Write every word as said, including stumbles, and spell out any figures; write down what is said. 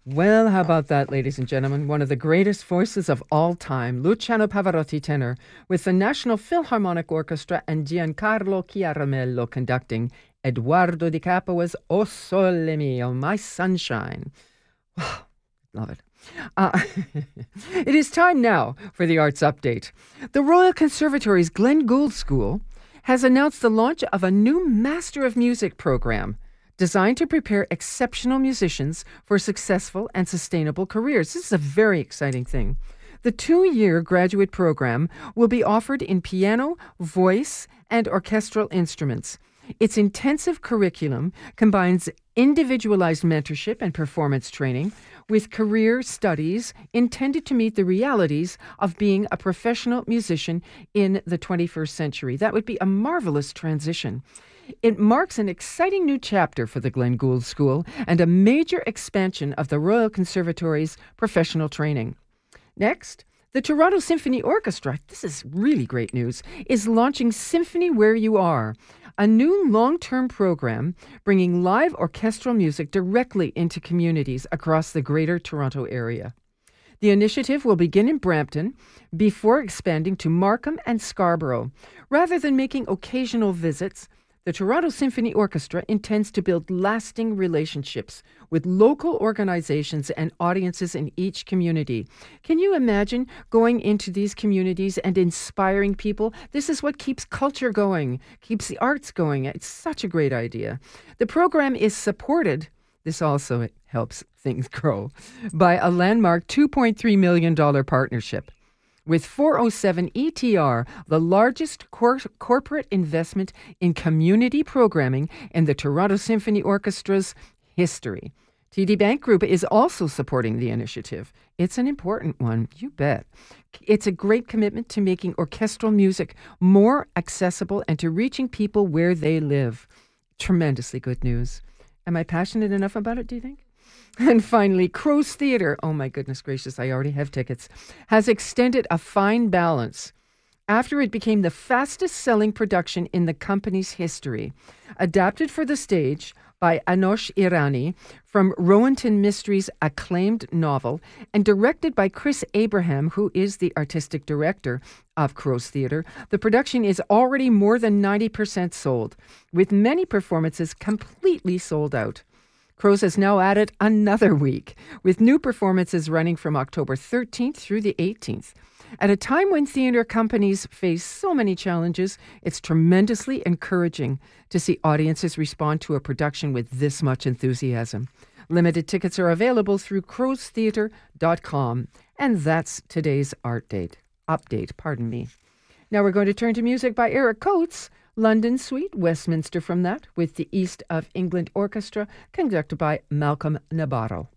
Well, how about that, ladies and gentlemen? One of the greatest voices of all time, Luciano Pavarotti tenor, with the National Philharmonic Orchestra and Giancarlo Chiaramello conducting Eduardo Di Capo's O Sole Mio, My Sunshine. Oh, love it. Uh, it is time now for the Arts Update. The Royal Conservatory's Glenn Gould School has announced the launch of a new Master of Music program designed to prepare exceptional musicians for successful and sustainable careers. This is a very exciting thing. The two-year graduate program will be offered in piano, voice, and orchestral instruments. Its intensive curriculum combines individualized mentorship and performance training with career studies intended to meet the realities of being a professional musician in the twenty-first century. That would be a marvelous transition. It marks an exciting new chapter for the Glenn Gould School and a major expansion of the Royal Conservatory's professional training. Next, the Toronto Symphony Orchestra, this is really great news, is launching Symphony Where You Are, a new long-term program bringing live orchestral music directly into communities across the Greater Toronto Area. The initiative will begin in Brampton before expanding to Markham and Scarborough. Rather than making occasional visits, the Toronto Symphony Orchestra intends to build lasting relationships with local organizations and audiences in each community. Can you imagine going into these communities and inspiring people? This is what keeps culture going, keeps the arts going. It's such a great idea. The program is supported, this also helps things grow, by a landmark two point three million dollars partnership with four oh seven E T R, the largest cor- corporate investment in community programming in the Toronto Symphony Orchestra's history. T D Bank Group is also supporting the initiative. It's an important one, you bet. It's a great commitment to making orchestral music more accessible and to reaching people where they live. Tremendously good news. Am I passionate enough about it, do you think? And finally, Crow's Theatre, oh my goodness gracious, I already have tickets, has extended A Fine Balance after it became the fastest-selling production in the company's history. Adapted for the stage by Anosh Irani from Rowanton Mysteries' acclaimed novel and directed by Chris Abraham, who is the artistic director of Crow's Theatre, the production is already more than ninety percent sold, with many performances completely sold out. Crow's has now added another week, with new performances running from October thirteenth through the eighteenth. At a time when theatre companies face so many challenges, it's tremendously encouraging to see audiences respond to a production with this much enthusiasm. Limited tickets are available through crows theatre dot com. And that's today's art date. Update, pardon me. Now we're going to turn to music by Eric Coates, London Suite, Westminster from that, with the East of England Orchestra, conducted by Malcolm Nabarro.